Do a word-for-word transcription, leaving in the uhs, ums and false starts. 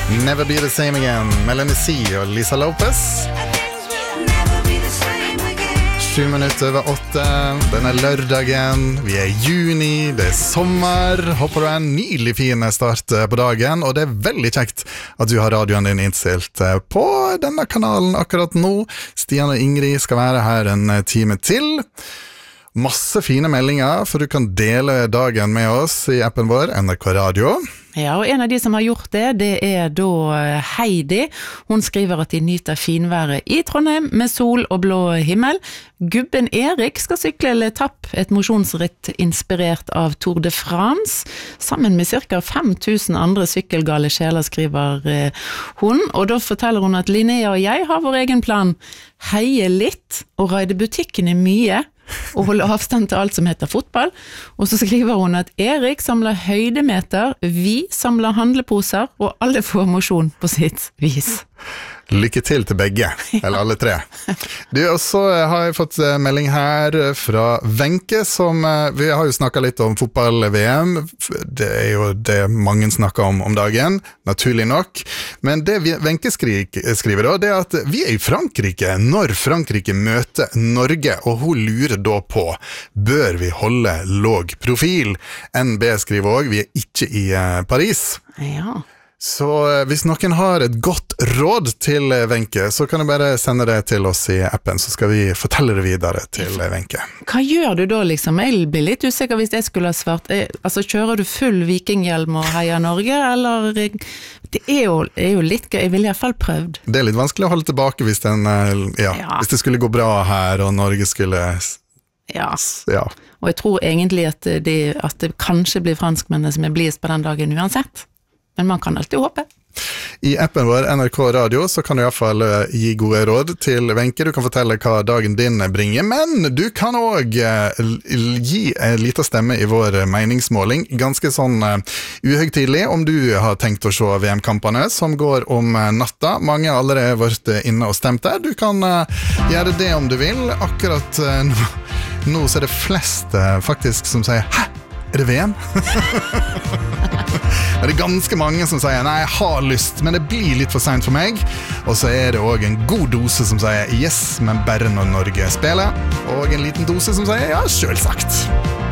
Never Be The Same Again, Melanie C og Lisa Lopez. Sju minutter over åtte, denne lørdagen, vi er i juni, det er sommer. Håper du er en nydelig fin start på dagen, og det er veldig kjekt at du har radioen din innstilt på denne kanalen akkurat nå. Stian og Ingrid skal være her en time til. Masse fine meldinger, for du kan dele dagen med oss i appen vår, N R K Radio. Ja, og en av de som har gjort det, det er da Heidi. Hun skriver at de nyter finværet i Trondheim med sol og blå himmel. Gubben Erik skal sykle eller tapp et mosjonsritt inspirert av Tour de France, sammen med cirka fem tusen andre sykkelgale sjeler, skriver hun. Og da forteller hun at Linnea og jeg har vår egen plan. Heie litt og raide butikkene mye, og holde avstand til alt som heter fotball. Og så skriver hun at Erik samler høydemeter, vi samler handleposer, og alle får mosjon på sitt vis. Lykke til til begge, eller alle tre. Du, og så har jeg fått melding her fra Wenche, som vi har jo snakket litt om fotball-V M. Det er jo det mange snakker om om dagen, naturlig nok. Men det Wenche skriver da, det er at vi er i Frankrike når Frankrike møter Norge, og hun lurer da på, bør vi holde låg profil? N B skriver også, vi er ikke i Paris. Ja. Så hvis noen har et godt råd til Wenche, så kan du bare sende det til oss i appen, så skal vi fortelle det videre til Wenche. Hva gjør du da liksom? Jeg blir litt usikker hvis jeg skulle ha svart. Altså, kjører du full vikinghjelm og heier Norge, eller det er jo, er jo litt gøy, jeg vil i hvert fall prøvd. Det er litt vanskelig å holde tilbake hvis, den, ja, ja. hvis det skulle gå bra her, og Norge skulle... Ja. ja. Og jeg tror egentlig at det, at det kanskje blir franskmennene som er blidest på den dagen uansett. Men man kan alltid håpe. I appen vår N R K Radio så kan du i hvert fall gi gode råd til Wenche. Du kan fortelle hva dagen din bringer, men du kan også gi en liten stemme i vår meningsmåling, ganske sånn uhøytidelig, om du har tenkt å se V M-kampene som går om natta. Mange har allerede vært inne og stemt der. Du kan gjøre det om du vil. Akkurat nå, nå så er det flest faktisk som sier «Hæ? Er det V M?» Det er ganske mange som sier «Nei, jeg har lyst, men det blir litt for sent for meg». Og så er det også en god dose som sier «Yes, men bare når Norge spiller». Og en liten dose som sier «Ja, selvsagt».